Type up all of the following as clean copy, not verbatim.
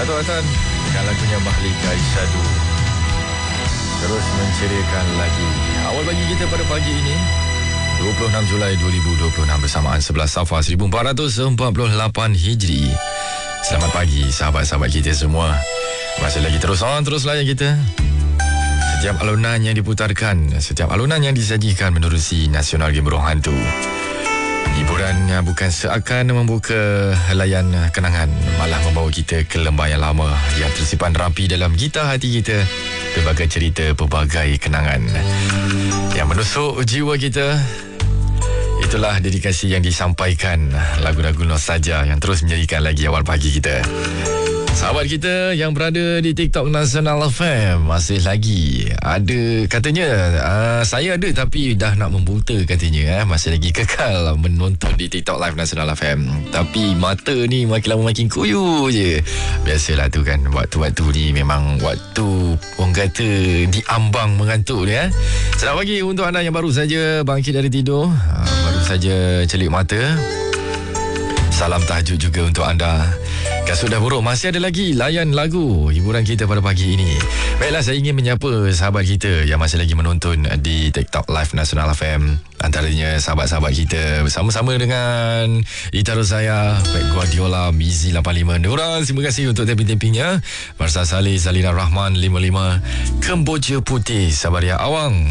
Satu Atan dengan lagunya Mahlika Isyadu terus menceriakan lagi awal pagi kita pada pagi ini 26 Julai 2026 bersamaan 11 Safar 1448 Hijri. Selamat pagi sahabat-sahabat kita semua. Masih lagi terus layan kita. Setiap alunan yang diputarkan, setiap alunan yang disajikan menerusi Nasional Game Roh Hantu. Hiburan bukan seakan membuka helaian kenangan, malah membawa kita ke lembah yang lama yang tersimpan rapi dalam gitar hati kita. Pelbagai cerita, pelbagai kenangan yang menusuk jiwa kita. Itulah dedikasi yang disampaikan, lagu-lagu nostalgia yang terus menjadikan lagi awal pagi kita. Sahabat kita yang berada di TikTok Nasional FM, masih lagi ada katanya, saya ada tapi dah nak membuta katanya, masih lagi kekal menonton di TikTok Live Nasional FM. Tapi mata ni makin lama makin kuyu je. Biasalah tu kan, waktu-waktu ni memang waktu orang kata diambang mengantuk ni. Selamat pagi untuk anda yang baru saja bangkit dari tidur, baru saja celik mata. Salam tahajud juga untuk anda. Kasut dah buruk, masih ada lagi layan lagu hiburan kita pada pagi ini. Baiklah, saya ingin menyapa sahabat kita yang masih lagi menonton di TikTok Live Nasional FM. Antaranya sahabat-sahabat kita bersama-sama dengan Itaro saya, Pep Guardiola, Mizi 85, Nura, terima kasih untuk tapping-tappingnya. Marsa Salih, Zalina Rahman 55, Kemboja Putih, Sabaria Awang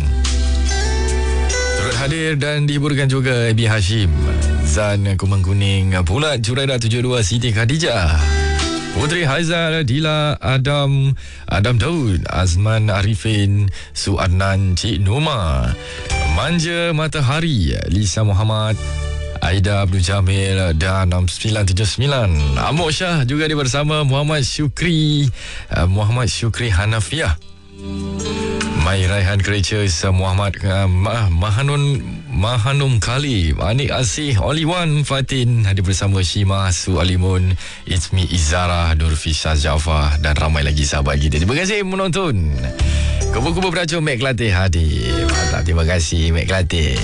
turut hadir dan dihiburkan juga Abi Hashim, Zan Kumang Kuning, Pulat Juraida 72, Siti Khadijah, Putri Haizal, Dila, Adam Daud, Azman Arifin, Suadnan, Cik Noma, Manja Matahari, Lisa Muhammad, Aida Abdul Jamil dan 6979. Amok Syah juga dia bersama Muhammad Syukri Hanafiah, Mai Raihan Creatures, Muhammad Mahanum Kali, Manik Asih, Oliwan Fatin, hadir bersama Shima Su Alimun, It's Me Izara, Nurfisha Jafar dan ramai lagi sahabat kita. Terima kasih menonton. Kubu-kubu beracun Mek Kelantan hadir. Mantap, terima kasih Mek Kelantan.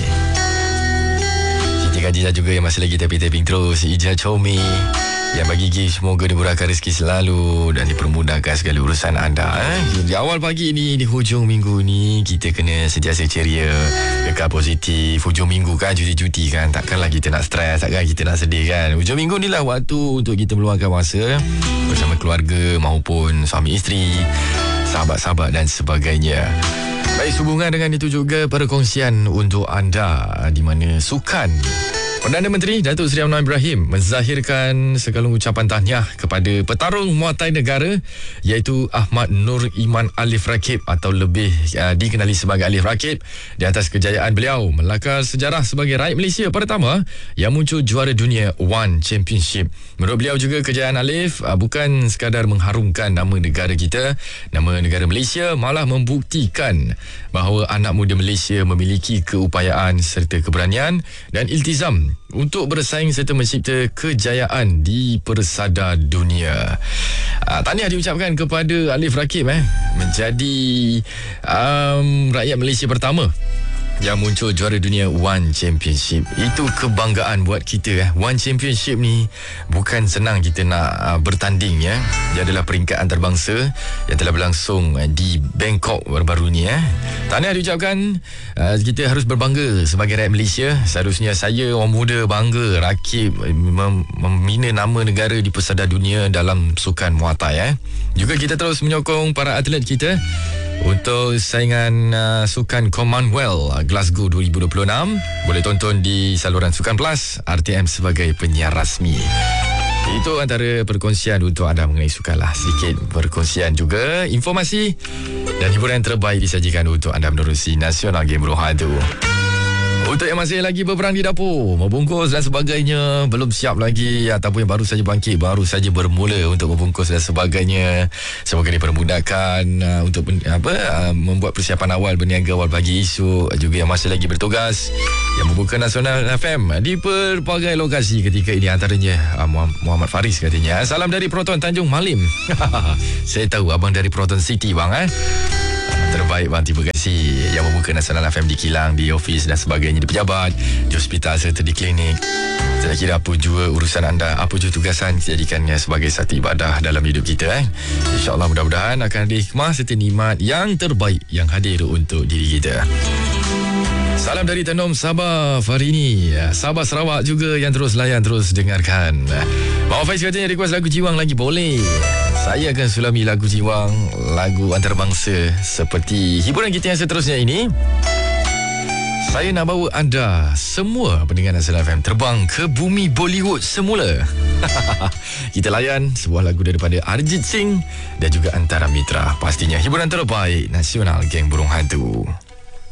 Siti Khadijah juga yang masih lagi tapping-tapping terus. Ija Chomi yang bagi gift, semoga dimurahkan rezeki selalu dan dipermudahkan segala urusan anda. Di awal pagi ni, di hujung minggu ni, kita kena sentiasa ceria, kekal positif. Hujung minggu kan, cuti-cuti kan, takkanlah kita nak stres, takkan kita nak sedih kan. Hujung minggu ni lah waktu untuk kita meluangkan masa bersama keluarga maupun suami isteri, sahabat-sahabat dan sebagainya. Baik, sehubungan dengan itu juga perkongsian untuk anda, di mana sukan Perdana Menteri Datuk Seri Anwar Ibrahim menzahirkan segalung ucapan tahniah kepada petarung Muay Thai negara iaitu Ahmad Nur Iman Alif Rakib atau lebih dikenali sebagai Alif Rakib di atas kejayaan beliau melakar sejarah sebagai rakyat Malaysia pertama yang muncul juara dunia One Championship. Menurut beliau juga kejayaan Alif bukan sekadar mengharumkan nama negara kita, nama negara Malaysia, malah membuktikan bahawa anak muda Malaysia memiliki keupayaan serta keberanian dan iltizam untuk bersaing serta mencipta kejayaan di persada dunia. Tahniah diucapkan kepada Alif Rakib menjadi rakyat Malaysia pertama yang muncul juara dunia One Championship. Itu kebanggaan buat kita. One Championship ni bukan senang kita nak bertanding ya. Dia adalah peringkat antarabangsa yang telah berlangsung di Bangkok baru-baru ni Tahniah diucapkan. Kita harus berbangga sebagai rakyat Malaysia. Seharusnya saya, orang muda, bangga Rakib membina nama negara di persada dunia dalam sukan Muay Thai Juga kita terus menyokong para atlet kita untuk saingan sukan Commonwealth Glasgow 2026. Boleh tonton di saluran Sukan Plus, RTM sebagai penyiar rasmi. Itu antara perkongsian untuk anda mengenai sukan lah. Sedikit perkongsian juga, informasi dan hiburan terbaik disajikan untuk anda menerusi Nasional Game Roh Hantu. Untuk yang masih lagi berperang di dapur, membungkus dan sebagainya, belum siap lagi ataupun yang baru saja bangkit, baru saja bermula untuk membungkus dan sebagainya, semoga dipermudahkan untuk membuat persiapan awal berniaga awal pagi esok. Juga yang masih lagi bertugas yang membuka Nasional FM di pelbagai lokasi ketika ini, antaranya Muhammad Faris katanya. Salam dari Proton Tanjung Malim. Saya tahu abang dari Proton City bang Terbaik bang, terima kasih. Yang membuka Nasional FM di kilang, di ofis dan sebagainya, di pejabat, di hospital serta di klinik. Saya kira apa jua urusan anda, apa jua tugasan, jadikannya sebagai satu ibadah dalam hidup kita. InsyaAllah mudah-mudahan akan ada hikmah serta nikmat yang terbaik yang hadir untuk diri kita. Salam dari Tenom Sabah hari ini. Sabah Sarawak juga yang terus layan, terus dengarkan. Mak Faiz katanya request lagu Jiwang lagi boleh. Saya akan sulami lagu Jiwang, lagu antarabangsa seperti hiburan kita yang seterusnya ini. Saya nak bawa anda semua pendengar Nasional FM terbang ke bumi Bollywood semula. Kita layan sebuah lagu daripada Arjit Singh dan juga Antara Mitra. Pastinya hiburan terbaik Nasional Geng Burung Hantu.